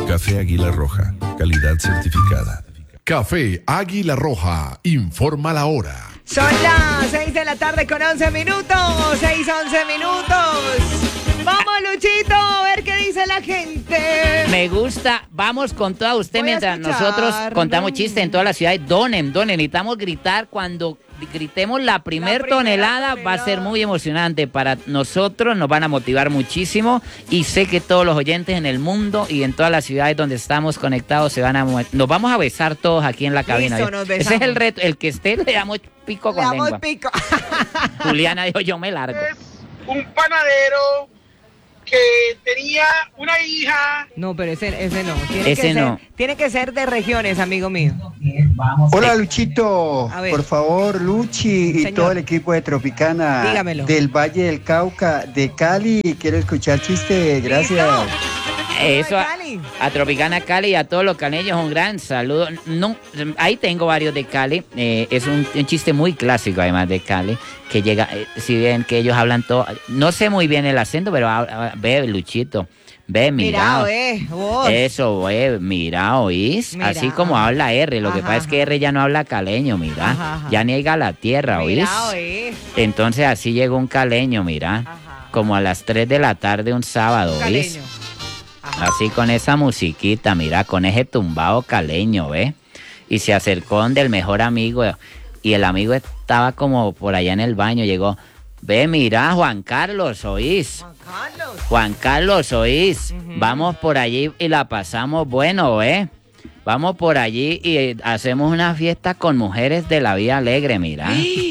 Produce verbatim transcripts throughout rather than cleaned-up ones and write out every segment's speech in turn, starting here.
Café Águila Roja, calidad certificada. Café Águila Roja, informa la hora. Son las seis de la tarde con once minutos, seis, once minutos. Vamos, Luchito, a ver qué dice la gente. Me gusta, vamos con toda usted. Voy a mientras escuchar. nosotros contamos chistes en toda la ciudad. Donen, donen, necesitamos gritar cuando gritemos la primer La primera tonelada, va a ser muy emocionante para nosotros, nos van a motivar muchísimo y sé que todos los oyentes en el mundo y en todas las ciudades donde estamos conectados se van a mo- nos vamos a besar todos aquí en la cabina. Listo, nos Ese besamos. es el reto, el que esté le damos pico Le con damos lengua. pico. Juliana dijo yo me largo. Un panadero que tenía una hija. No, pero ese, ese no. Tiene Ese que ser, no. Tiene que ser de regiones, amigo mío. Hola Luchito, A ver. por favor Luchi y Señor. todo el equipo de Tropicana Dígamelo. del Valle del Cauca, de Cali, quiero escuchar chiste, gracias. Eso de a, Cali. a Tropicana Cali y a todos los caleños un gran saludo. No, ahí tengo varios de Cali. Eh, es un, un chiste muy clásico además de Cali que llega, eh, si bien que ellos hablan todo, no sé muy bien el acento, pero habla- ve Luchito, ve mira, Mira, eh, vos. eso ve mira oís, Mira. así como habla R. Lo que Ajá, pasa es que ajá. R ya no habla caleño, mira, Ajá, ajá. ya ni hay Galatierra, oís. Mira, eh. Entonces así llegó un caleño, mira, Ajá. como a las tres de la tarde un sábado, oís. Caleño. Ajá. Así con esa musiquita, mira, con ese tumbado caleño, ¿ve? Y se acercó donde el mejor amigo, y el amigo estaba como por allá en el baño, llegó, ve, mira, Juan Carlos, ¿oís? Juan Carlos. Juan Carlos, ¿oís? Ujú. Vamos por allí y la pasamos bueno, ¿ve? Vamos por allí y eh, hacemos una fiesta con mujeres de la vida alegre, mira.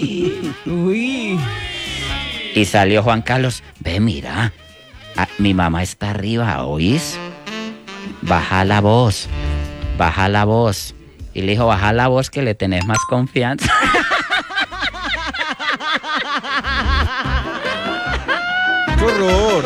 Uy. Y salió Juan Carlos, ve, mira, ah, mi mamá está arriba, ¿oís? Baja la voz, baja la voz. Y le dijo, baja la voz que le tenés más confianza. ¡Qué horror!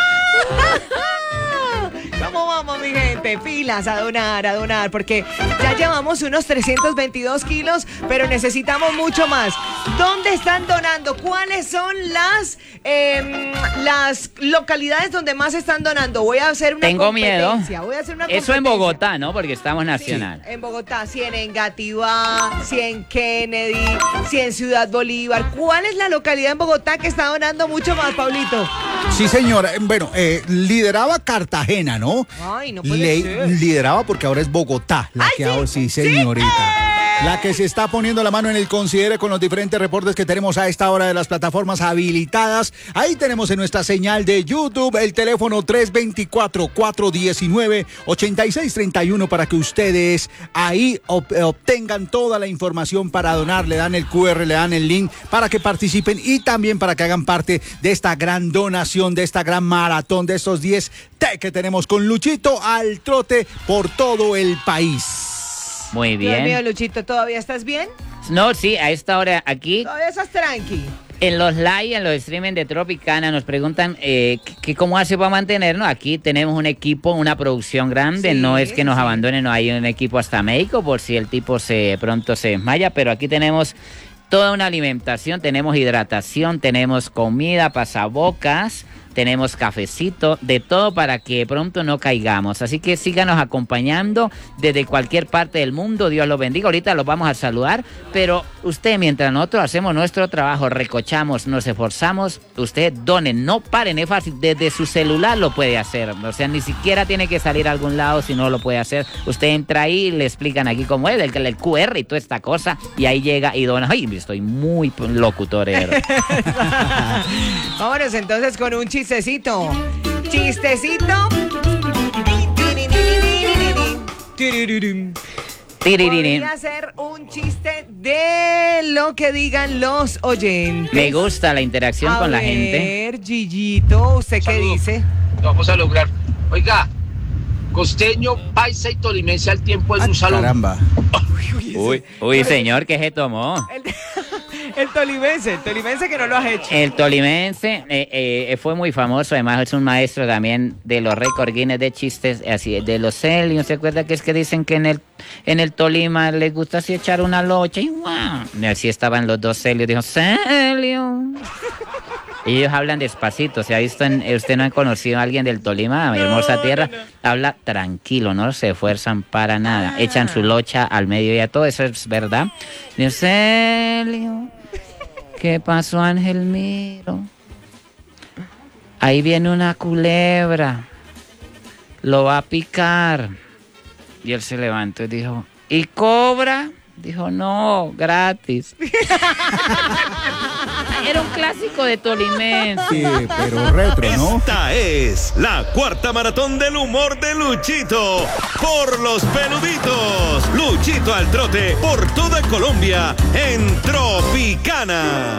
¿Cómo vamos, mi gente? Pilas a donar, a donar, porque ya llevamos unos trescientos veintidós kilos, pero necesitamos mucho más. ¿Dónde están donando? ¿Cuáles son las, em, las localidades donde más están donando? Voy a hacer una Tengo miedo. competencia. Voy a hacer una Eso en competencia. Bogotá, ¿no? Porque estamos nacional. En Bogotá, si en Engativá, si en Kennedy, si en Ciudad Bolívar. ¿Cuál es la localidad en Bogotá que está donando mucho más, Pablito? Sí, señora. Eh, Bueno, eh, lideraba Cartagena, ¿no? Ay, no puede Le- ser. Lideraba porque ahora es Bogotá la Ay, que sí, ahora sí, sí. señorita. La que se está poniendo la mano en el considere con los diferentes reportes que tenemos a esta hora de las plataformas habilitadas. Ahí tenemos en nuestra señal de YouTube el teléfono tres dos cuatro, cuatro uno nueve, ocho seis tres uno para que ustedes ahí ob- obtengan toda la información para donar. Le dan el Q R, le dan el link para que participen y también para que hagan parte de esta gran donación, de esta gran maratón, de estos diez T que tenemos con Luchito al trote por todo el país. Muy Dios mío, bien. Luchito, ¿todavía estás bien? No, sí, a esta hora aquí, ¿Todavía estás tranqui? en los live, en los streaming de Tropicana, nos preguntan eh, que, que cómo hace para mantenernos. Aquí tenemos un equipo, una producción grande. Sí, no es que nos sí. abandonen, no hay un equipo hasta médico por si el tipo se pronto se desmaya, pero aquí tenemos toda una alimentación, tenemos hidratación, tenemos comida, pasabocas, tenemos cafecito, de todo para que pronto no caigamos. Así que síganos acompañando desde cualquier parte del mundo. Dios los bendiga. Ahorita los vamos a saludar, pero usted, mientras nosotros hacemos nuestro trabajo, recochamos, nos esforzamos, usted donen, no paren, es fácil. Desde su celular lo puede hacer. O sea, ni siquiera tiene que salir a algún lado si no lo puede hacer. Usted entra ahí, le explican aquí cómo es, el, el Q R y toda esta cosa, y ahí llega y dona. Ay, estoy muy locutorero. Vámonos entonces con un chistecito. Chistecito. Tiririrín. Podría ser un chiste de lo que digan los oyentes. Me gusta la interacción A con la ver, gente. Gillito, ¿usted qué Saludos. dice? Lo vamos a lograr. Oiga, costeño, paisa y tolimense al tiempo en Ah, un salón. caramba. Uy, uy, señor, ¿qué se tomó? El, el tolimense, el tolimense que no lo has hecho. El tolimense eh, eh, fue muy famoso, además es un maestro también de los récord Guinness de chistes, así de los celios. ¿Se acuerda que es que dicen que en el en el Tolima les gusta así echar una locha y guau? Y así estaban los dos celios, dijo, Celio. Ellos hablan despacito. ¿Se ha visto? En, usted no ha conocido a alguien del Tolima, mi hermosa tierra. No, no. Habla tranquilo, no se esfuerzan para nada. Ah. Echan su locha al mediodía. Todo eso es verdad. Dios Celio, ¿qué pasó, Ángel Miro? Ahí viene una culebra. Lo va a picar. Y él se levantó y dijo, ¿y cobra? Dijo, no, gratis. Era un clásico de tolimense. Sí, pero retro, ¿no? Esta es la cuarta maratón del humor de Luchito. Por los peluditos. Luchito al trote por toda Colombia en Tropicana.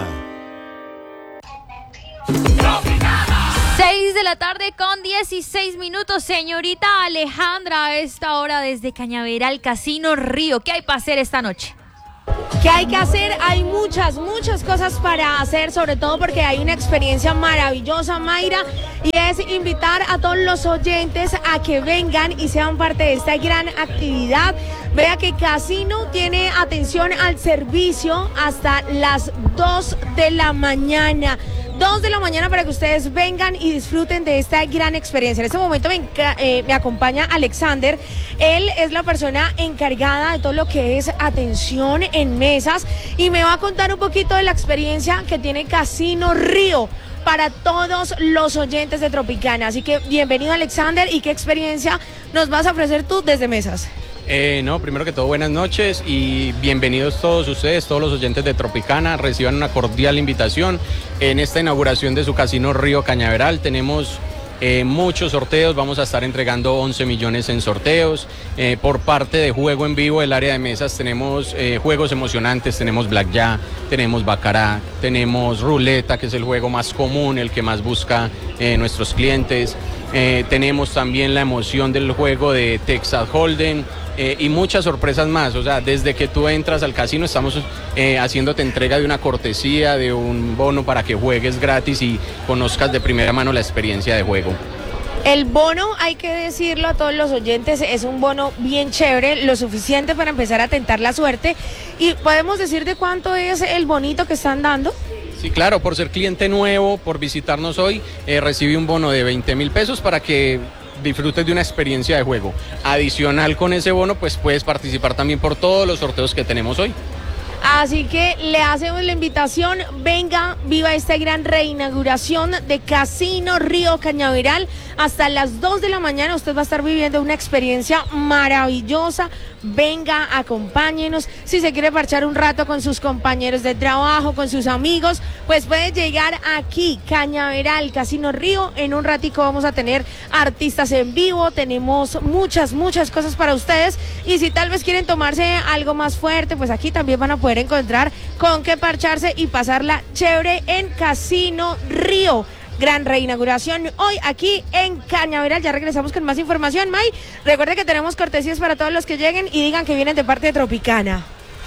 seis de la tarde con dieciséis minutos. Señorita Alejandra, a esta hora desde Cañaveral, Casino Río. ¿Qué hay para hacer esta noche? ¿Qué hay que hacer? Hay muchas, muchas cosas para hacer, sobre todo porque hay una experiencia maravillosa, Mayra, y es invitar a todos los oyentes a que vengan y sean parte de esta gran actividad. Vea que Casino tiene atención al servicio hasta las dos de la mañana. dos de la mañana para que ustedes vengan y disfruten de esta gran experiencia. En este momento me, eh, me acompaña Alexander. Él es la persona encargada de todo lo que es atención en mesas y me va a contar un poquito de la experiencia que tiene Casino Río para todos los oyentes de Tropicana. Así que bienvenido, Alexander, y qué experiencia nos vas a ofrecer tú desde mesas. Eh, no, primero que todo, buenas noches y bienvenidos todos ustedes, todos los oyentes de Tropicana. Reciban una cordial invitación en esta inauguración de su Casino Río Cañaveral. Tenemos eh, muchos sorteos, vamos a estar entregando once millones en sorteos. Eh, por parte de Juego en Vivo, el área de mesas, tenemos eh, juegos emocionantes, tenemos Blackjack, tenemos Baccarat, tenemos Ruleta, que es el juego más común, el que más busca eh, nuestros clientes. Eh, tenemos también la emoción del juego de Texas Hold'em. Eh, y muchas sorpresas más. O sea, desde que tú entras al casino estamos eh, haciéndote entrega de una cortesía, de un bono para que juegues gratis y conozcas de primera mano la experiencia de juego. El bono, hay que decirlo a todos los oyentes, es un bono bien chévere, lo suficiente para empezar a tentar la suerte. ¿Y podemos decir de cuánto es el bonito que están dando? Sí, claro, por ser cliente nuevo, por visitarnos hoy, eh, recibí un bono de veinte mil pesos para que disfrutes de una experiencia de juego. Adicional con ese bono, pues puedes participar también por todos los sorteos que tenemos hoy. Así que le hacemos la invitación, venga, viva esta gran reinauguración de Casino Río Cañaveral. Hasta las dos de la mañana usted va a estar viviendo una experiencia maravillosa. Venga, acompáñenos. Si se quiere parchar un rato con sus compañeros de trabajo, con sus amigos, pues puede llegar aquí, Cañaveral, Casino Río. En un ratico vamos a tener artistas en vivo, tenemos muchas, muchas cosas para ustedes. Y si tal vez quieren tomarse algo más fuerte, pues aquí también van a poder encontrar con qué parcharse y pasarla chévere en Casino Río. Gran reinauguración hoy aquí en Cañaveral. Ya regresamos con más información, May. Recuerde que tenemos cortesías para todos los que lleguen y digan que vienen de parte de Tropicana.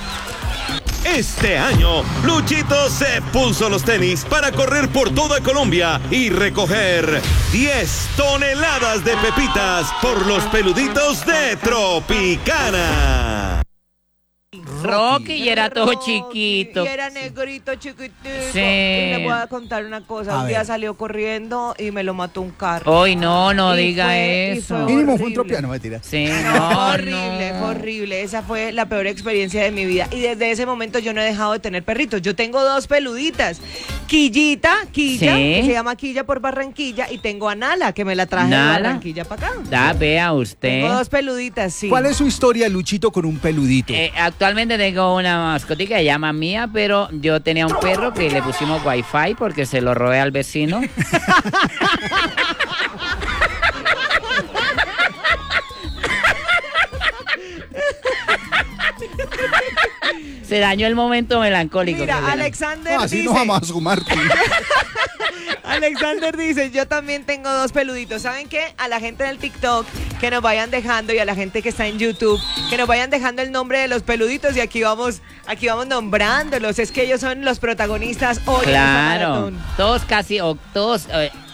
Este año, Luchito se puso los tenis para correr por toda Colombia y recoger diez toneladas de pepitas por los peluditos de Tropicana. Rocky y era todo Rocky, chiquito. Y era negrito, chiquitito. Sí. Y le voy a contar una cosa. A un día ver. salió corriendo y me lo mató un carro. Hoy no, no Y diga fue- y eso. fue Mínimo fue un horrible. tropiano, mentira. Sí, No, no, fue horrible, no. fue horrible. Esa fue la peor experiencia de mi vida. Y desde ese momento yo no he dejado de tener perritos. Yo tengo dos peluditas. Quillita, Quilla, Sí. que se llama Quilla por Barranquilla. Y tengo a Nala, que me la traje Nala. de Barranquilla para acá. Da, vea usted. Tengo dos peluditas, sí. ¿Cuál es su historia, Luchito, con un peludito? Eh, actualmente tengo una mascotica que se llama Mía, pero yo tenía un perro que le pusimos wifi porque se lo robé al vecino. Se dañó el momento melancólico. Mira, que se- Alexander No, así dice... no vamos a sumar. Alexander dice, yo también tengo dos peluditos. ¿Saben qué? A la gente del TikTok que nos vayan dejando y a la gente que está en YouTube que nos vayan dejando el nombre de los peluditos y aquí vamos, aquí vamos nombrándolos. Es que ellos son los protagonistas hoy en esta Claro, maratón. todos casi, o todos, eh,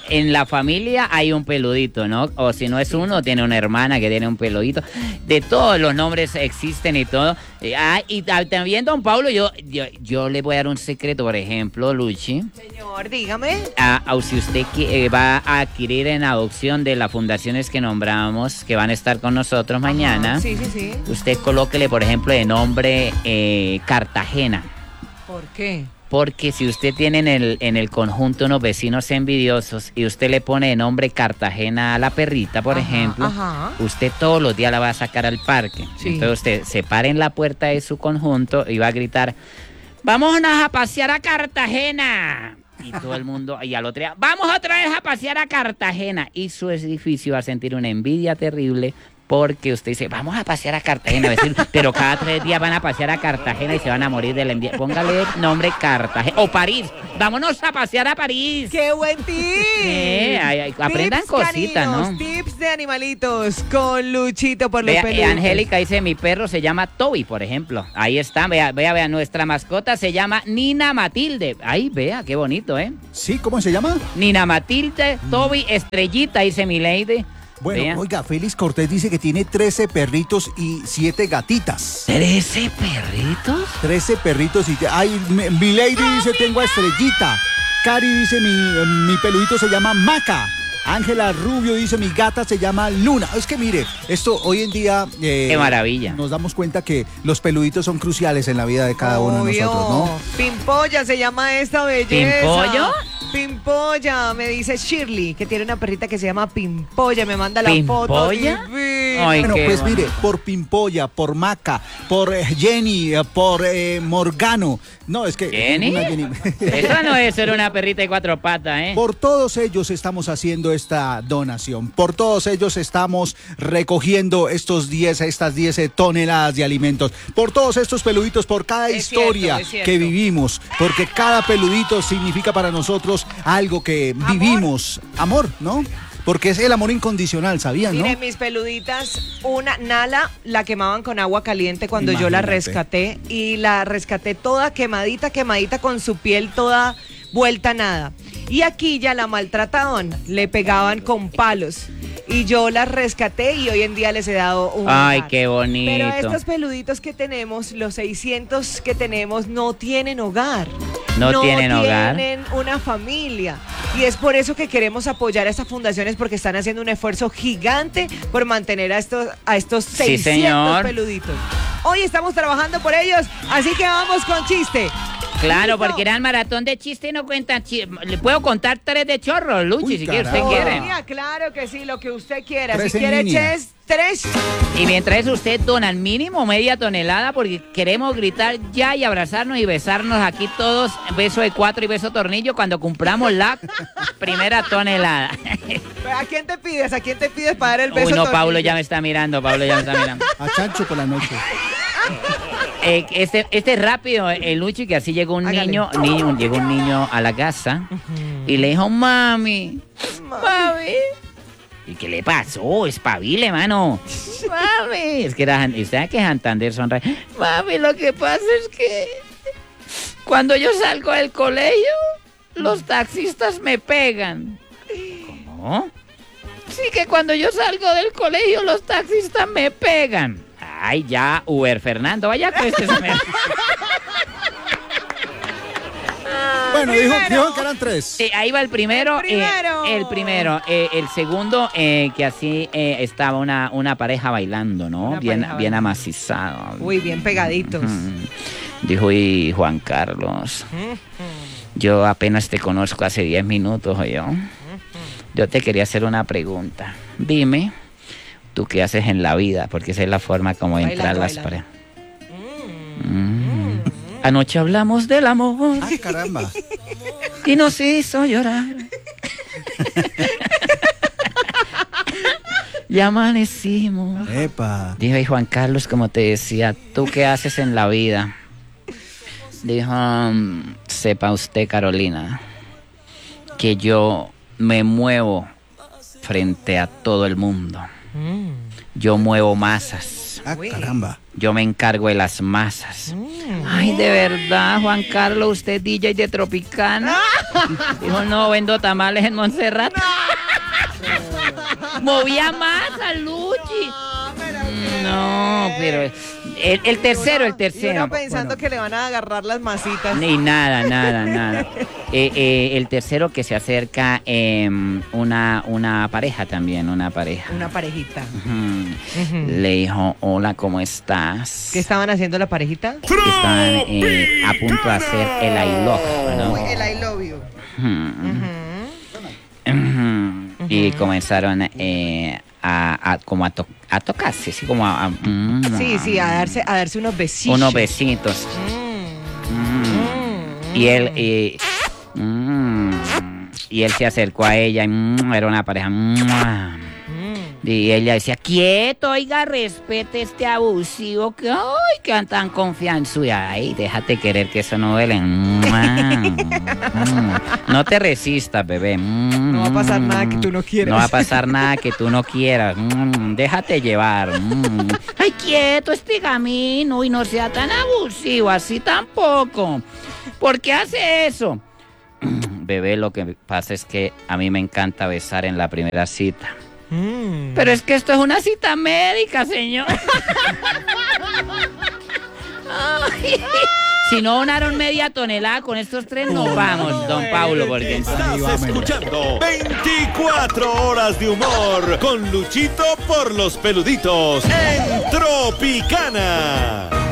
en la familia hay un peludito, ¿no? O si no es uno, tiene una hermana que tiene un peludito. De todos los nombres existen y todo. Ah, y también, don Pablo, yo, yo, yo le voy a dar un secreto, por ejemplo, Luchi. Señor, dígame. A, a, si usted eh, va a adquirir en adopción de las fundaciones que nombramos, que van a estar con nosotros mañana. Ajá, sí, sí, sí. Usted colóquele, por ejemplo, de nombre eh, Cartagena. ¿Por qué? Porque si usted tiene en el, en el conjunto unos vecinos envidiosos y usted le pone de nombre Cartagena a la perrita, por Ajá, ejemplo, ajá. usted todos los días la va a sacar al parque. Sí. Entonces usted se para en la puerta de su conjunto y va a gritar, ¡vámonos a pasear a Cartagena! Y todo el mundo, y al otro día, ¡vamos otra vez a pasear a Cartagena! Y su edificio va a sentir una envidia terrible. Porque usted dice, vamos a pasear a Cartagena, decir, pero cada tres días van a pasear a Cartagena y se van a morir de la envidia. Póngale nombre Cartagena. O París, vámonos a pasear a París. ¡Qué buen tip! Sí, ay, ay, aprendan Tips cositas, caninos, ¿no? Tips de animalitos con Luchito por los Vea, peludos. eh, Angélica dice, mi perro se llama Toby, por ejemplo. Ahí está, vea, vea, vea, nuestra mascota se llama Nina Matilde. Ahí, vea, qué bonito, ¿eh? Sí, ¿cómo se llama? Nina Matilde, Toby, Estrellita, dice mi lady. Bueno, Vea. oiga, Félix Cortés dice que tiene trece perritos y siete gatitas. ¿trece perritos? trece perritos y... Ay, mi, mi lady dice, tengo a Estrellita. Cari dice, mi, mi peludito se llama Maca. Ángela Rubio dice, mi gata se llama Luna. Es que mire, esto hoy en día... Eh, ¡Qué maravilla! Nos damos cuenta que los peluditos son cruciales en la vida de cada uno de Obvio. nosotros, ¿no? Pimpolla se llama esta belleza. ¿Pimpollo? Pimpolla, me dice Shirley, que tiene una perrita que se llama Pimpolla, me manda la foto. ¿Pimpolla? divina. Ay, Bueno, qué pues bueno. mire, por Pimpolla, por Maca, por eh, Jenny, eh, por eh, Morgano. No, es que... ¿Jenny? una Jenny. Esa no es ser una perrita de cuatro patas, ¿eh? Por todos ellos estamos haciendo esta donación. Por todos ellos estamos recogiendo estos diez, estas diez toneladas de alimentos. Por todos estos peluditos, por cada Es historia cierto, es cierto. que vivimos. Porque cada peludito significa para nosotros algo que Amor. vivimos. Amor, ¿no? Porque es el amor incondicional, ¿sabían, no? Miren, mis peluditas, una Nala la quemaban con agua caliente cuando yo la Imagínate. rescaté y la rescaté toda quemadita, quemadita con su piel toda vuelta a nada. Y aquí ya la maltrataban, le pegaban con palos. Y yo las rescaté y hoy en día les he dado un Ay, hogar. qué bonito. Pero estos peluditos que tenemos, los seiscientos que tenemos, no tienen hogar. No tienen hogar. tienen una familia. Y es por eso que queremos apoyar a estas fundaciones porque están haciendo un esfuerzo gigante por mantener a estos, a estos Sí, seiscientos señor. peluditos. Hoy estamos trabajando por ellos, así que vamos con chiste. Claro, ¿Listo? porque eran maratón de chiste y no cuentan chistes. Le puedo contar tres de chorro, Luchi, Uy, si quiere, usted caramba. quiere. Mira, claro que sí, lo que usted quiera. Tres si en quiere línea. ches, tres. Y mientras usted dona al mínimo media tonelada porque queremos gritar ya y abrazarnos y besarnos aquí todos, beso de cuatro y beso tornillo cuando cumplamos la primera tonelada. ¿A quién te pides? ¿A quién te pides para dar el beso? Uy, no, tornillo? Pablo ya me está mirando, Pablo ya me está mirando. A Chancho por la noche. Eh, este, este es rápido, el Luchi, que así llegó un Hágale. niño, niño, llegó un niño a la casa y le dijo, mami, mami. ¿Y qué le pasó? Espabile, mano. Mami. Es que era, ¿sabe que Santander son ra- Mami, lo que pasa es que cuando yo salgo del colegio, los taxistas me pegan. ¿Cómo? Sí, que cuando yo salgo del colegio, los taxistas me pegan. Ay, ya, Uber Fernando, vaya pues. Bueno, dijo, dijo que eran tres. Sí, ahí va el primero. El primero. eh, el primero. eh, el segundo, eh, que así eh, estaba una, una pareja bailando, ¿no? Una bien pareja bien bailando. amacizado. Uy, bien pegaditos. Mm. Dijo, y Juan Carlos, yo apenas te conozco hace diez minutos, yo. Yo te quería hacer una pregunta. Dime, ¿tú qué haces en la vida? Porque esa es la forma como Bailando, entrar las bailando. parejas. Mm. Anoche hablamos del amor Ah, caramba. y nos hizo llorar. Y amanecimos. Epa. Dijo, y Juan Carlos, como te decía, ¿tú qué haces en la vida? Dijo, mm, sepa usted, Carolina, que yo me muevo frente a todo el mundo. Yo muevo masas. Ah, caramba. Yo me encargo de las masas. Ay, de verdad, Juan Carlos, usted es D J de Tropicana. Dijo, no, vendo tamales en Montserrat. Movía más a Luchi. No, pero el, el tercero, el tercero. Y uno pensando bueno. que le van a agarrar las masitas. Ni nada, nada, nada. eh, eh, el tercero que se acerca, eh, una, una pareja también, una pareja. Una parejita. Uh-huh. Uh-huh. Le dijo, hola, ¿cómo estás? ¿Qué estaban haciendo la parejita? Estaban eh, a punto de hacer el I love, ¿no? Uy, el I love you. Uh-huh. Uh-huh. Uh-huh. Y comenzaron eh, a, a, como a, to a tocarse, así como a... a mm, sí, sí, a darse, a darse unos besitos. Unos besitos. Mm. Mm. Y él... Eh, mm, y él se acercó a ella y mm, era una pareja... Mm, y ella decía, quieto, oiga, respete este abusivo, que ay, que tan confianzudo. Ay, déjate querer, que eso no duele. No te resistas, bebé. No va a pasar nada que tú no quieras. No va a pasar nada que tú no quieras. Déjate llevar. Ay, quieto este camino y no sea tan abusivo, así tampoco. ¿Por qué hace eso? Bebé, lo que pasa es que a mí me encanta besar en la primera cita. Mm. Pero es que esto es una cita médica, señor. Ay, si no donaron media tonelada con estos tres, nos vamos, don Paulo. Porque estás escuchando veinticuatro horas de humor con Luchito por los peluditos en Tropicana.